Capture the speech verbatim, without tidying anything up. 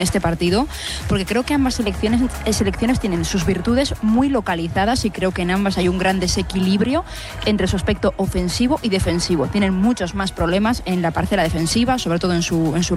este partido, porque creo que ambas selecciones, selecciones tienen sus virtudes muy localizadas y creo que en ambas hay un gran desequilibrio entre su aspecto ofensivo y defensivo. Tienen muchos más problemas en la parcela defensiva, sobre todo en su, en su